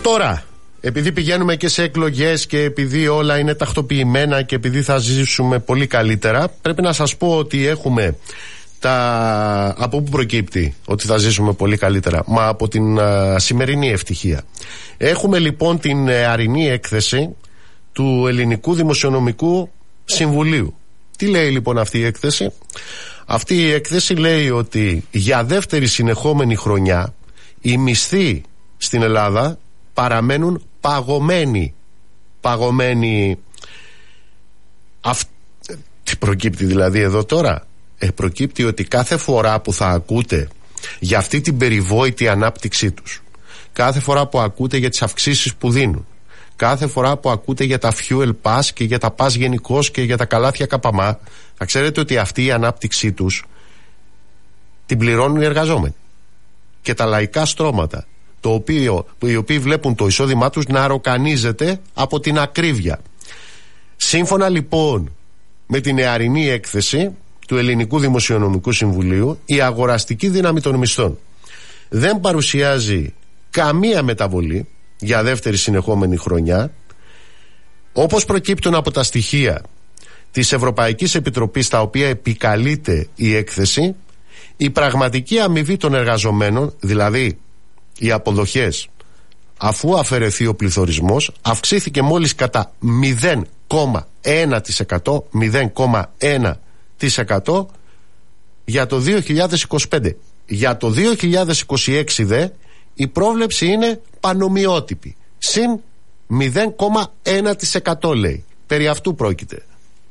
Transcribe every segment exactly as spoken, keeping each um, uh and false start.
Τώρα, επειδή πηγαίνουμε και σε εκλογές και επειδή όλα είναι τακτοποιημένα και επειδή θα ζήσουμε πολύ καλύτερα, πρέπει να σας πω ότι έχουμε τα... από πού προκύπτει ότι θα ζήσουμε πολύ καλύτερα? Μα από την α, σημερινή ευτυχία. Έχουμε λοιπόν την αρινή έκθεση του Ελληνικού Δημοσιονομικού Συμβουλίου. Τι λέει λοιπόν αυτή η έκθεση? Αυτή η έκθεση λέει ότι για δεύτερη συνεχόμενη χρονιά οι μισθοί στην Ελλάδα παραμένουν παγωμένοι. Παγωμένοι. Αυ... Τι προκύπτει δηλαδή εδώ τώρα? Ε, προκύπτει ότι κάθε φορά που θα ακούτε για αυτή την περιβόητη ανάπτυξή τους, κάθε φορά που ακούτε για τις αυξήσεις που δίνουν, κάθε φορά που ακούτε για τα fuel pass και για τα pass γενικώς και για τα καλάθια καπαμά, θα ξέρετε ότι αυτή η ανάπτυξή τους την πληρώνουν οι εργαζόμενοι και τα λαϊκά στρώματα, το οποίο, οι οποίοι βλέπουν το εισόδημά τους να ροκανίζεται από την ακρίβεια. Σύμφωνα λοιπόν με την νεαρινή έκθεση του Ελληνικού Δημοσιονομικού Συμβουλίου, η αγοραστική δύναμη των μισθών δεν παρουσιάζει καμία μεταβολή για δεύτερη συνεχόμενη χρονιά, όπως προκύπτουν από τα στοιχεία της Ευρωπαϊκής Επιτροπής τα οποία επικαλείται η έκθεση. Η πραγματική αμοιβή των εργαζομένων, δηλαδή οι αποδοχές, αφού αφαιρεθεί ο πληθωρισμός, αυξήθηκε μόλις κατά μηδέν κόμμα ένα τοις εκατό, μηδέν κόμμα ένα τοις εκατό για το δύο χιλιάδες είκοσι πέντε. Για το δύο χιλιάδες είκοσι έξι δε η πρόβλεψη είναι πανομοιότυπη, συν μηδέν κόμμα ένα τοις εκατό λέει. Περί αυτού πρόκειται.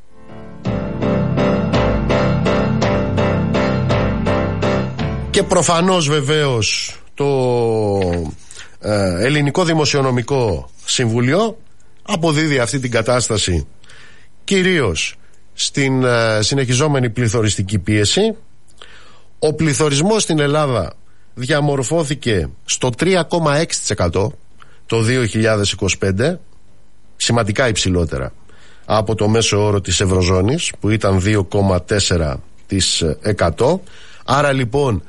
Και προφανώς βεβαίως το ε, Ελληνικό Δημοσιονομικό Συμβουλίο αποδίδει αυτή την κατάσταση κυρίως στην ε, συνεχιζόμενη πληθωριστική πίεση. Ο πληθωρισμός στην Ελλάδα διαμορφώθηκε στο τρία κόμμα έξι τοις εκατό το δύο χιλιάδες είκοσι πέντε, σημαντικά υψηλότερα από το μέσο όρο της Ευρωζώνης που ήταν δύο κόμμα τέσσερα τοις εκατό. Άρα λοιπόν,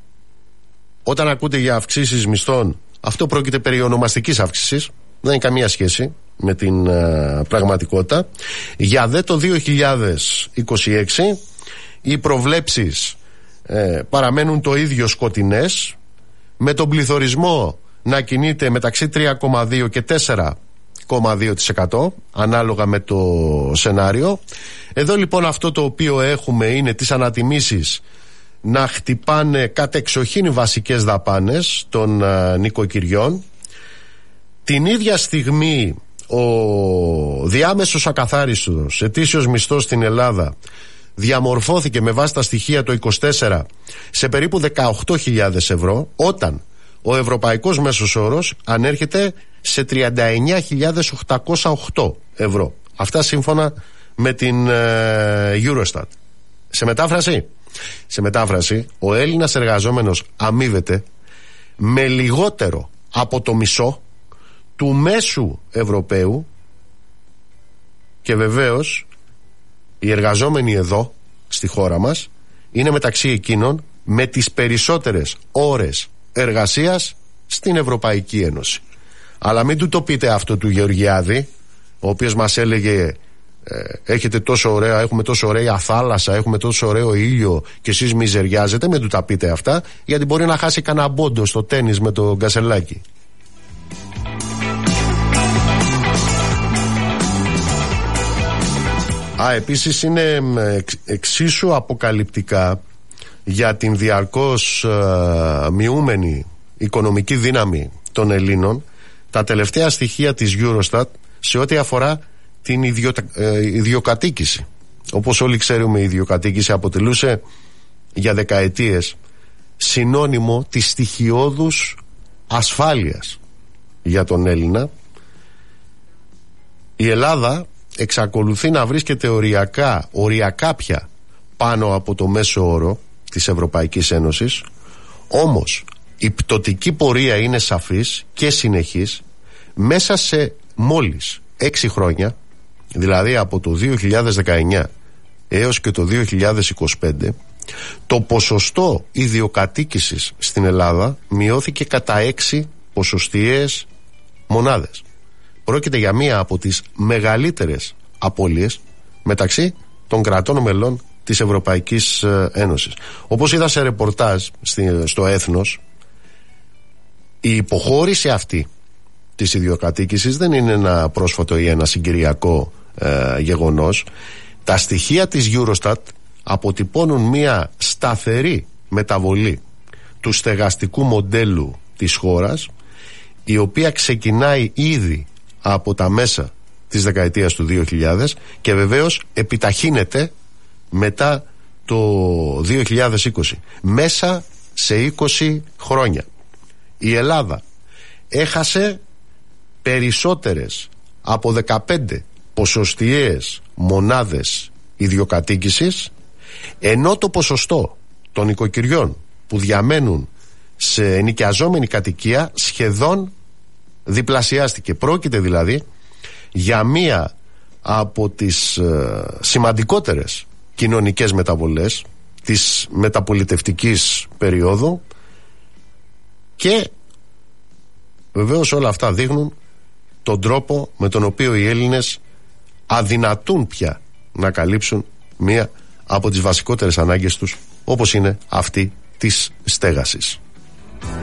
όταν ακούτε για αυξήσεις μισθών, αυτό πρόκειται περί ονομαστικής αύξησης, δεν έχει καμία σχέση με την uh, πραγματικότητα. Για δε το δύο χιλιάδες είκοσι έξι οι προβλέψεις ε, παραμένουν το ίδιο σκοτεινές, με τον πληθωρισμό να κινείται μεταξύ τρία κόμμα δύο και τέσσερα κόμμα δύο τοις εκατό ανάλογα με το σενάριο. Εδώ λοιπόν αυτό το οποίο έχουμε είναι τις ανατιμήσεις να χτυπάνε κατεξοχήν οι βασικές δαπάνες των uh, νοικοκυριών. Την ίδια στιγμή ο διάμεσος ακαθάριστος ετήσιος μισθός στην Ελλάδα διαμορφώθηκε με βάση τα στοιχεία το είκοσι τέσσερα σε περίπου δεκαοκτώ χιλιάδες ευρώ, όταν ο ευρωπαϊκός μέσος όρος ανέρχεται σε τριάντα εννιά χιλιάδες οκτακόσια οκτώ ευρώ. Αυτά σύμφωνα με την ε, Eurostat. Σε μετάφραση, σε μετάφραση, ο Έλληνας εργαζόμενος αμείβεται με λιγότερο από το μισό του μέσου Ευρωπαίου, και βεβαίως οι εργαζόμενοι εδώ στη χώρα μας είναι μεταξύ εκείνων με τις περισσότερες ώρες εργασίας στην Ευρωπαϊκή Ένωση. Αλλά μην του το πείτε αυτό του Γεωργιάδη, ο οποίος μας έλεγε ε, έχετε τόσο ωραία, έχουμε τόσο ωραία θάλασσα, έχουμε τόσο ωραίο ήλιο και εσείς μιζεριάζετε. Μην του τα πείτε αυτά, γιατί μπορεί να χάσει κανένα μπόντο στο τένις με το Γκασελάκι. Α, επίσης είναι εξίσου αποκαλυπτικά για την διαρκώς ε, μειούμενη οικονομική δύναμη των Ελλήνων τα τελευταία στοιχεία της Eurostat σε ό,τι αφορά την ιδιο, ε, ιδιοκατοίκηση. Όπως όλοι ξέρουμε, η ιδιοκατοίκηση αποτελούσε για δεκαετίες συνώνυμο της στοιχειώδους ασφάλειας για τον Έλληνα. Η Ελλάδα εξακολουθεί να βρίσκεται οριακά, οριακά πια πάνω από το μέσο όρο της Ευρωπαϊκής Ένωσης, όμως η πτωτική πορεία είναι σαφής και συνεχής. Μέσα σε μόλις έξι χρόνια, δηλαδή από το δύο χιλιάδες δεκαεννιά έως και το δύο χιλιάδες είκοσι πέντε, το ποσοστό ιδιοκατοίκησης στην Ελλάδα μειώθηκε κατά έξι ποσοστιαίες μονάδες. Πρόκειται για μία από τις μεγαλύτερες απώλειες μεταξύ των κρατών μελών της Ευρωπαϊκής Ένωσης. Όπως είδα σε ρεπορτάζ στο Έθνος, η υποχώρηση αυτή της ιδιοκατοίκησης δεν είναι ένα πρόσφατο ή ένα συγκυριακό ε, γεγονός. Τα στοιχεία της Eurostat αποτυπώνουν μία σταθερή μεταβολή του στεγαστικού μοντέλου της χώρας, η οποία ξεκινάει ήδη από τα μέσα της δεκαετίας του δύο χιλιάδες και βεβαίως επιταχύνεται μετά το δύο χιλιάδες είκοσι. Μέσα σε είκοσι χρόνια η Ελλάδα έχασε περισσότερες από δεκαπέντε ποσοστιαίες μονάδες ιδιοκατοίκησης, ενώ το ποσοστό των οικοκυριών που διαμένουν σε ενοικιαζόμενη κατοικία σχεδόν διπλασιάστηκε. Πρόκειται δηλαδή για μία από τις ε, σημαντικότερες κοινωνικές μεταβολές της μεταπολιτευτικής περίοδου, και βεβαίως όλα αυτά δείχνουν τον τρόπο με τον οποίο οι Έλληνες αδυνατούν πια να καλύψουν μία από τις βασικότερες ανάγκες τους, όπως είναι αυτή της στέγασης.